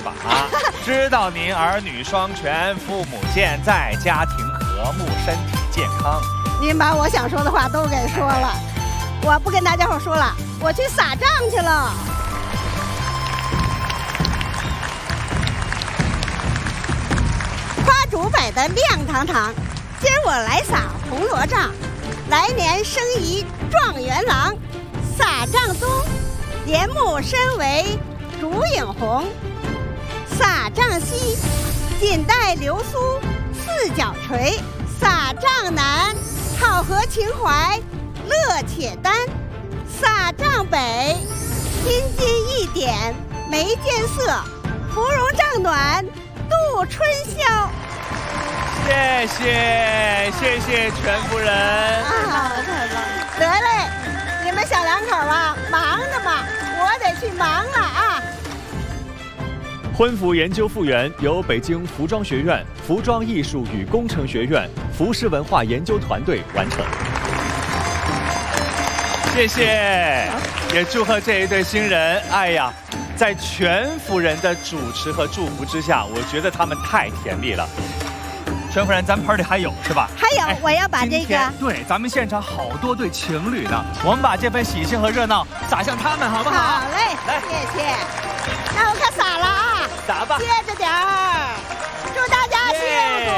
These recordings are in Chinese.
吧？啊，知道您儿女双全，父母健在，家庭和睦，身体健康。 您把我想说的话都给说了，我不跟大家伙说了，我去撒账去了。花竹摆得亮堂堂，今儿我来撒红罗帐，来年生宜状元郎。撒帐东，帘幕深为烛影红；撒帐西，锦带流苏四角垂。撒帐南，好合情怀乐且丹；撒帐北，金金一点眉间色，芙蓉帐暖度春宵。 谢谢全夫人。 得嘞，你们小两口啊，忙着嘛，我得去忙了啊。 婚服研究复原由北京服装学院服装艺术与工程学院服饰文化研究团队完成。谢谢，也祝贺这一对新人。哎呀，在全夫人的主持和祝福之下，我觉得他们太甜蜜了。全夫人，咱们盆里还有是吧？ 还有，我要把这个。 对，咱们现场好多对情侣呢，我们把这份喜庆和热闹撒向他们，好不好？ 好嘞，来，谢谢。那我可撒了啊！ 撒吧， 接着点儿，祝大家幸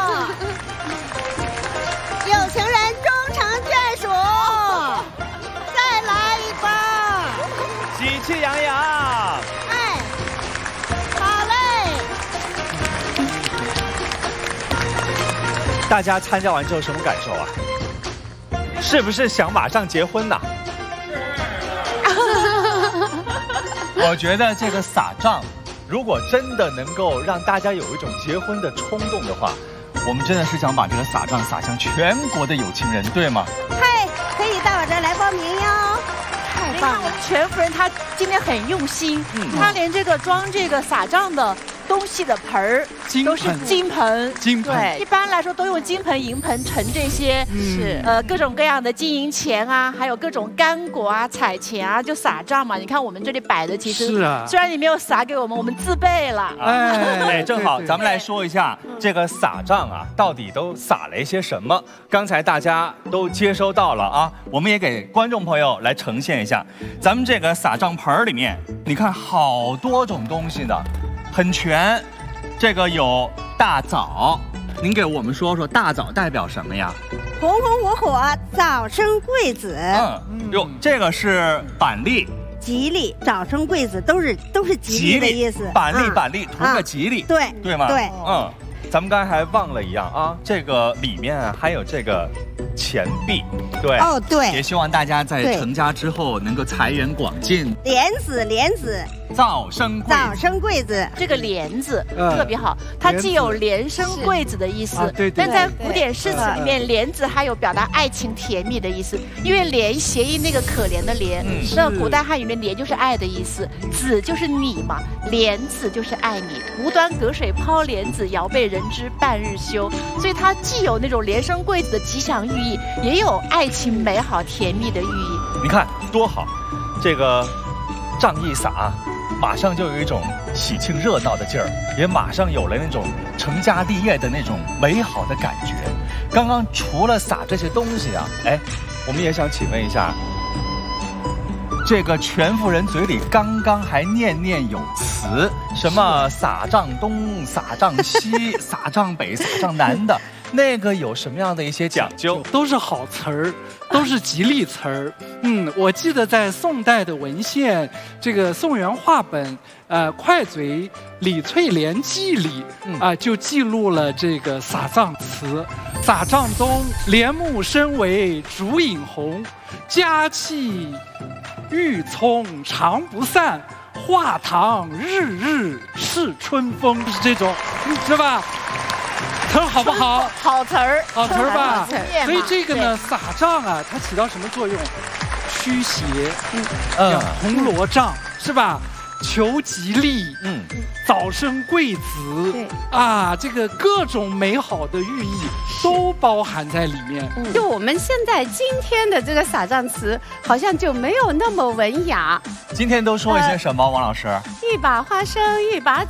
福，有情人终成眷属。再来一包， 喜气洋洋。 哎，好嘞。 大家参加完之后什么感受啊？是不是想马上结婚呢？我觉得这个撒帐，如果真的能够让大家有一种结婚的冲动的话，我们真的是想把这个撒帐撒向全国的有情人，对吗？ 嗨，可以到我这儿来报名哟。太棒了！ 我们全夫人她今天很用心，她连这个装这个撒帐的东西的盆儿都是金盆，对，一般来说都用金盆、银盆盛这些各种各样的金银钱啊，还有各种干果啊、彩钱啊，就撒帐嘛。你看我们这里摆的，其实是啊，虽然你没有撒给我们自备了。 哎，正好咱们来说一下这个撒帐啊，到底都撒了一些什么？刚才大家都接收到了啊，我们也给观众朋友来呈现一下，咱们这个撒帐盆里面，你看好多种东西的。很全，这个有大枣，您给我们说说大枣代表什么呀？ 红红火火，早生贵子。 哟，这个是板栗， 吉利，早生贵子都是吉利的意思。 板栗，图个吉利，对吗？ 对， 咱们刚才还忘了一样啊，这个里面还有这个钱币，对， 对， 也希望大家在成家之后能够财源广进。 莲子。 早生贵子， 这个莲字特别好，它既有连生贵子的意思，但在古典诗词里面，莲子还有表达爱情甜蜜的意思，因为莲谐音那个可怜的怜，那古代汉语里面莲就是爱的意思，子就是你嘛，莲子就是爱你，无端隔水抛莲子，遥被人知半日休，所以它既有那种连生贵子的吉祥寓意，也有爱情美好甜蜜的寓意。 你看多好，这个帐一撒，马上就有一种喜庆热闹的劲儿，也马上有了那种成家立业的那种美好的感觉。刚刚除了撒这些东西啊，我们也想请问一下，这个全夫人嘴里刚刚还念念有词，什么撒帐东、撒帐西、撒帐北、撒帐南的，那个有什么样的一些讲究？ 都是好词儿，都是吉利词儿。我记得在宋代的文献，这个宋元话本快嘴李翠莲记里就记录了这个撒帐词：撒帐东，帘幕深为烛影红，佳气郁葱常不散，画堂日日是春风，是这种，是吧？词儿好不好？ 好词儿， 好词儿吧。所以这个呢，撒帐啊，它起到什么作用？驱邪，红罗帐是吧？求吉利，早生贵子，这个各种美好的寓意都包含在里面。 就我们现在今天的这个撒帐词，好像就没有那么文雅。 今天都说一些什么，王老师？ 一把花生，一把